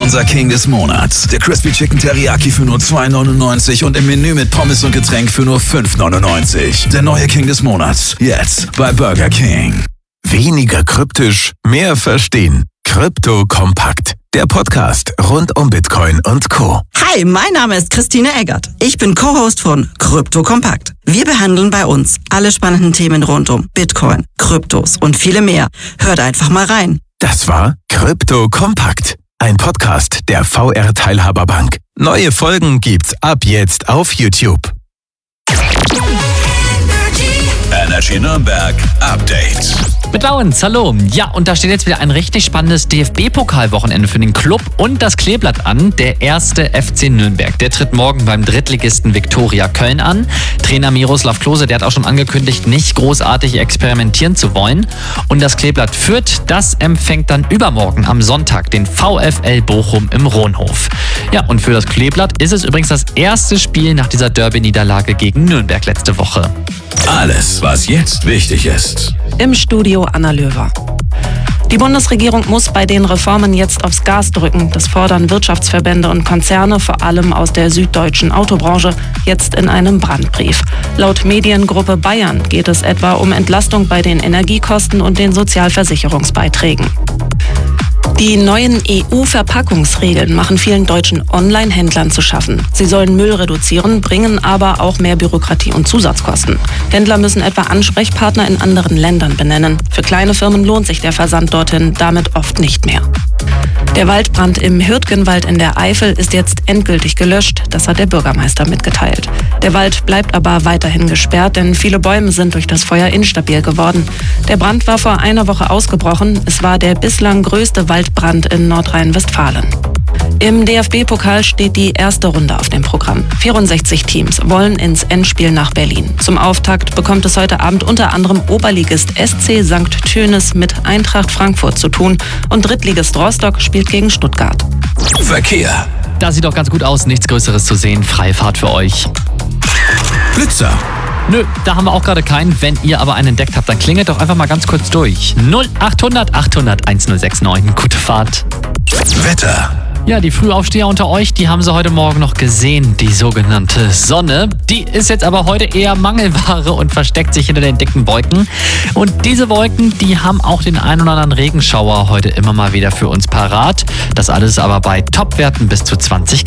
unser King des Monats. Der Crispy Chicken Teriyaki für nur 2,99 und im Menü mit Pommes und Getränk für nur 5,99. Der neue King des Monats. Jetzt bei Burger King. Weniger kryptisch, mehr verstehen. Krypto Kompakt. Der Podcast rund um Bitcoin und Co. Hi, mein Name ist Christine Eggert. Ich bin Co-Host von Krypto Kompakt. Wir behandeln bei uns alle spannenden Themen rund um Bitcoin, Kryptos und viele mehr. Hört einfach mal rein. Das war Krypto Kompakt, ein Podcast der VR Teilhaberbank. Neue Folgen gibt's ab jetzt auf YouTube. Energy Nürnberg Update. Mit Lauens, hallo. Ja, und da steht jetzt wieder ein richtig spannendes DFB-Pokalwochenende für den Club und das Kleeblatt an. Der erste FC Nürnberg, der tritt morgen beim Drittligisten Viktoria Köln an. Trainer Miroslav Klose, der hat auch schon angekündigt, nicht großartig experimentieren zu wollen. Und das Kleeblatt Fürth, das empfängt dann übermorgen am Sonntag den VfL Bochum im Rohnhof. Ja, und für das Kleeblatt ist es übrigens das erste Spiel nach dieser Derby-Niederlage gegen Nürnberg letzte Woche. Alles, was jetzt wichtig ist. Im Studio Anna Löwer. Die Bundesregierung muss bei den Reformen jetzt aufs Gas drücken. Das fordern Wirtschaftsverbände und Konzerne, vor allem aus der süddeutschen Autobranche, jetzt in einem Brandbrief. Laut Mediengruppe Bayern geht es etwa um Entlastung bei den Energiekosten und den Sozialversicherungsbeiträgen. Die neuen EU-Verpackungsregeln machen vielen deutschen Online-Händlern zu schaffen. Sie sollen Müll reduzieren, bringen aber auch mehr Bürokratie und Zusatzkosten. Händler müssen etwa Ansprechpartner in anderen Ländern benennen. Für kleine Firmen lohnt sich der Versand dorthin damit oft nicht mehr. Der Waldbrand im Hürtgenwald in der Eifel ist jetzt endgültig gelöscht. Das hat der Bürgermeister mitgeteilt. Der Wald bleibt aber weiterhin gesperrt, denn viele Bäume sind durch das Feuer instabil geworden. Der Brand war vor einer Woche ausgebrochen. Es war der bislang größte Waldbrand in Nordrhein-Westfalen. Im DFB-Pokal steht die erste Runde auf dem Programm. 64 Teams wollen ins Endspiel nach Berlin. Zum Auftakt bekommt es heute Abend unter anderem Oberligist SC St. Tönis mit Eintracht Frankfurt zu tun und Drittligist Rostock spielt gegen Stuttgart. Verkehr. Das sieht doch ganz gut aus, nichts Größeres zu sehen. Freifahrt für euch. Blitzer. Nö, da haben wir auch gerade keinen. Wenn ihr aber einen entdeckt habt, dann klingelt doch einfach mal ganz kurz durch. 0800 800 1069. Gute Fahrt. Wetter. Ja, die Frühaufsteher unter euch, die haben sie heute Morgen noch gesehen, die sogenannte Sonne. Die ist jetzt aber heute eher Mangelware und versteckt sich hinter den dicken Wolken. Und diese Wolken, die haben auch den einen oder anderen Regenschauer heute immer mal wieder für uns parat. Das alles aber bei Topwerten bis zu 20 Grad.